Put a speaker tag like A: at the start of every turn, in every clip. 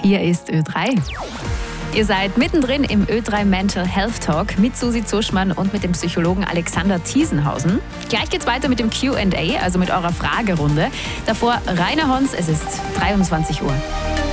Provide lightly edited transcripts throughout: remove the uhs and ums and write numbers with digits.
A: hier ist Ö3. Ihr seid mittendrin im Ö3 Mental Health Talk mit Susi Zuschmann und mit dem Psychologen Alexander Thiesenhausen. Gleich geht's weiter mit dem Q&A, also mit eurer Fragerunde. Davor Rainer Hons, es ist 23 Uhr.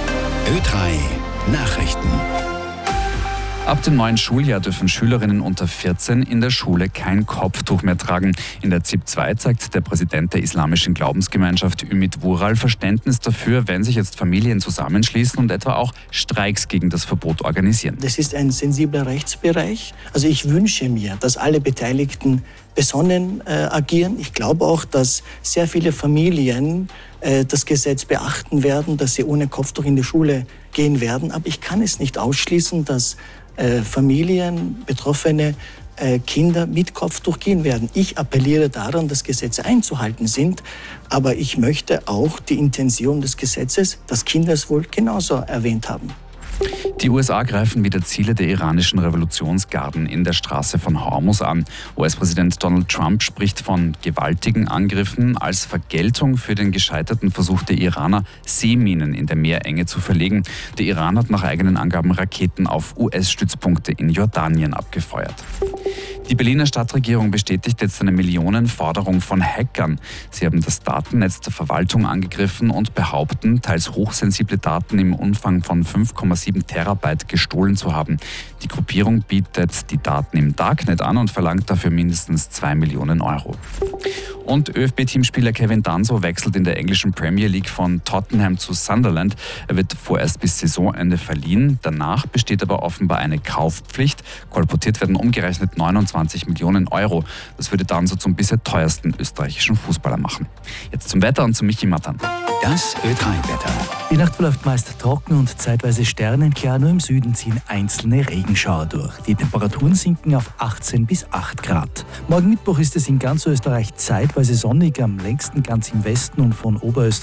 B: Ö3 Nachrichten.
C: Ab dem neuen Schuljahr dürfen Schülerinnen unter 14 in der Schule kein Kopftuch mehr tragen. In der ZIP 2 zeigt der Präsident der islamischen Glaubensgemeinschaft Ümit Vural Verständnis dafür, wenn sich jetzt Familien zusammenschließen und etwa auch Streiks gegen das Verbot organisieren.
D: Das ist ein sensibler Rechtsbereich. Also ich wünsche mir, dass alle Beteiligten besonnen agieren. Ich glaube auch, dass sehr viele Familien das Gesetz beachten werden, dass sie ohne Kopftuch in die Schule gehen werden. Aber ich kann es nicht ausschließen, dass Familien, betroffene Kinder mit Kopftuch gehen werden. Ich appelliere daran, dass Gesetze einzuhalten sind, aber ich möchte auch die Intention des Gesetzes, das Kindeswohl, genauso erwähnt haben.
C: Die USA greifen wieder Ziele der iranischen Revolutionsgarden in der Straße von Hormuz an. US-Präsident Donald Trump spricht von gewaltigen Angriffen als Vergeltung für den gescheiterten Versuch der Iraner, Seeminen in der Meerenge zu verlegen. Der Iran hat nach eigenen Angaben Raketen auf US-Stützpunkte in Jordanien abgefeuert. Die Berliner Stadtregierung bestätigt jetzt eine Millionenforderung von Hackern. Sie haben das Datennetz der Verwaltung angegriffen und behaupten, teils hochsensible Daten im Umfang von 5,7 Terabyte gestohlen zu haben. Die Gruppierung bietet die Daten im Darknet an und verlangt dafür mindestens 2 Millionen Euro. Und ÖFB-Teamspieler Kevin Danso wechselt in der englischen Premier League von Tottenham zu Sunderland. Er wird vorerst bis Saisonende verliehen. Danach besteht aber offenbar eine Kaufpflicht. Kolportiert werden umgerechnet 29 Millionen Euro. Das würde Danso zum bisher teuersten österreichischen Fußballer machen. Jetzt zum Wetter und zu Michi Mattern.
B: Das Ö3-Wetter.
E: Die Nacht verläuft meist trocken und zeitweise sternenklar, nur im Süden ziehen einzelne Regenschauer durch. Die Temperaturen sinken auf 18 bis 8 Grad. Morgen Mittwoch ist es in ganz Österreich zeitweise sonnig, am längsten ganz im Westen und von Oberösterreich